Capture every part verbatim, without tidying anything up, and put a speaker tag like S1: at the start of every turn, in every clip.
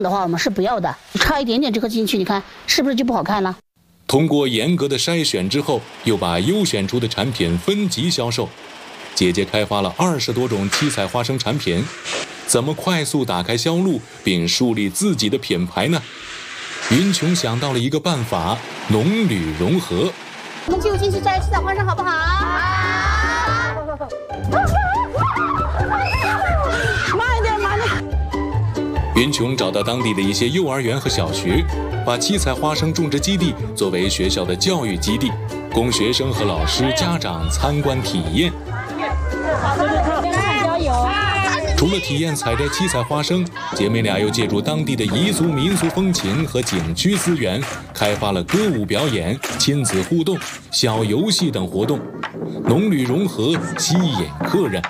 S1: 的话我们是不要的，差一点点这个进去，你看是不是就不好看了？
S2: 通过严格的筛选之后，又把优选出的产品分级销售。姐姐开发了二十多种七彩花生产品，怎么快速打开销路并树立自己的品牌呢？云琼想到了一个办法：农旅融合。
S1: 我们就进去摘七彩花生好不好？慢一点，慢一点。
S2: 云琼找到当地的一些幼儿园和小学，把七彩花生种植基地作为学校的教育基地，供学生和老师、家长参观体验。除了体验采摘七彩花生，姐妹俩又借助当地的彝族民俗风情和景区资源，开发了歌舞表演、亲子互动、小游戏等活动，农旅融合，吸引客人。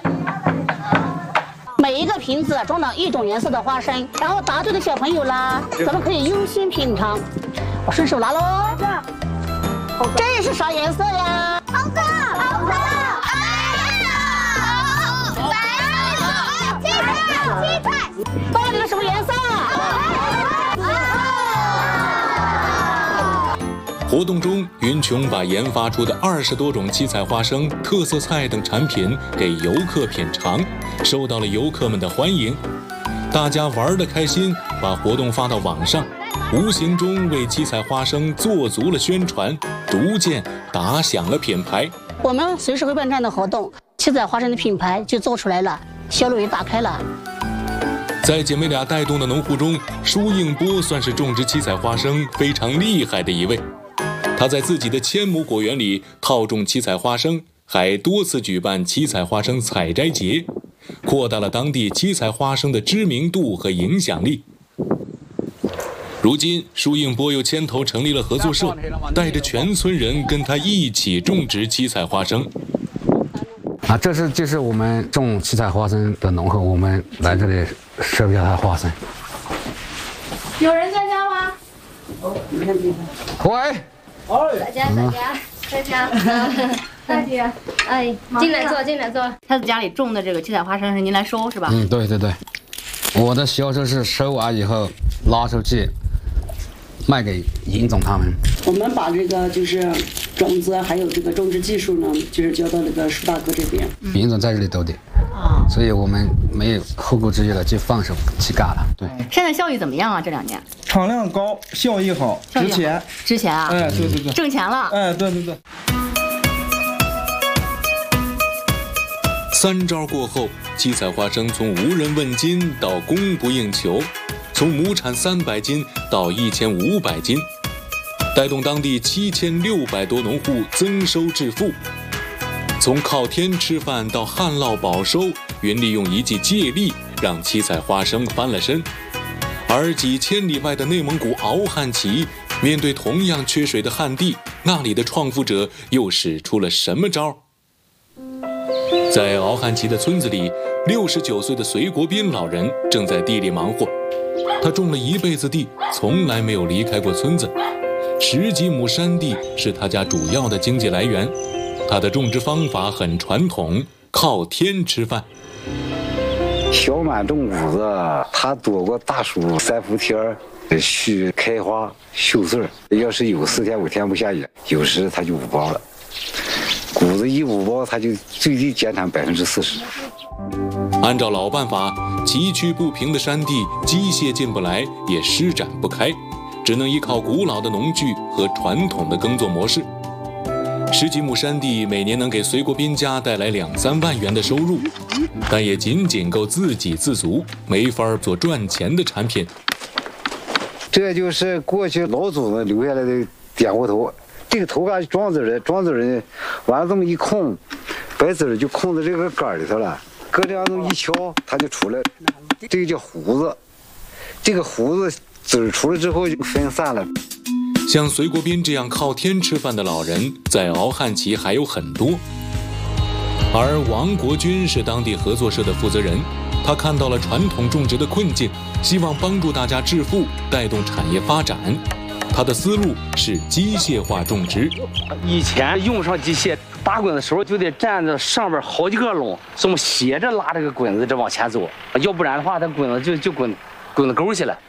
S1: 每一个瓶子装了一种颜色的花生，然后答对的小朋友啦，咱们可以优先品尝。我顺手拿喽，这是啥颜色呀？红色，红色。到底是什么颜色？
S2: 活动中，云琼把研发出的二十多种七彩花生、特色菜等产品给游客品尝，受到了游客们的欢迎。大家玩得开心，把活动发到网上，无形中为七彩花生做足了宣传，逐渐打响了品牌。
S1: 我们随时会办这样的活动，七彩花生的品牌就做出来了，销路也打开了。
S2: 在姐妹俩带动的农户中，舒应波算是种植七彩花生非常厉害的一位。他在自己的千亩果园里套种七彩花生，还多次举办七彩花生采摘节，扩大了当地七彩花生的知名度和影响力。如今，舒应波又牵头成立了合作社，带着全村人跟他一起种植七彩花生。
S3: 啊，这是就是我们种七彩花生的农户，我们来这里收一下他花生。
S4: 有人在家吗？
S3: 哦，喂。
S4: 在家，在家，在家。大姐，哎，进来坐，进来坐。他家里种的这个七彩花生是您来收是吧？
S3: 嗯，对对对。我的销售是收完以后拉出去卖给尹总他们。
S5: 我们把这个就是种子还有这个种植技术呢，就是交到那个舒大哥这边。
S3: 尹总在这里兜底。啊，所以我们没有后顾之忧了，就放手去干了。对，
S4: 现在效益怎么样啊？这两年
S6: 产量高，效益好，值钱。
S4: 值钱啊！
S6: 哎，对对对，
S4: 挣钱了。
S6: 哎，对对对。
S2: 三招过后，七彩花生从无人问津到供不应求，从亩产三百斤到一千五百斤，带动当地七千六百多农户增收致富。从靠天吃饭到旱涝保收，云利用一记借力让七彩花生翻了身。而几千里外的内蒙古敖汉旗，面对同样缺水的旱地，那里的创富者又使出了什么招？在敖汉旗的村子里，六十九岁的隋国斌老人正在地里忙活。他种了一辈子地，从来没有离开过村子。十几亩山地是他家主要的经济来源。他的种植方法很传统，靠天吃饭。
S7: 小满种谷子，他躲过大暑三伏天儿，需开花秀穗儿。要是有四天五天不下雨，有时他就五包了。谷子一五包，他就最低减产百分之四十。
S2: 按照老办法，崎岖不平的山地，机械进不来，也施展不开，只能依靠古老的农具和传统的耕作模式。十几亩山地每年能给隋国斌家带来两三万元的收入，但也仅仅够自给自足，没法做赚钱的产品。
S7: 这就是过去老祖宗留下来的点火头，这个头干装籽的，装籽的，完了这么一控，白籽就控在这个杆里头了，搁这样这么一敲，它就出来，这个叫胡子。这个胡子籽出来之后就分散了。
S2: 像隋国斌这样靠天吃饭的老人，在敖汉旗还有很多。而王国军是当地合作社的负责人，他看到了传统种植的困境，希望帮助大家致富，带动产业发展。他的思路是机械化种植。
S8: 以前用上机械打滚的时候，就得站在上边好几个笼，这么斜着拉这个滚子这往前走，要不然的话，它滚子就就滚滚到沟去了。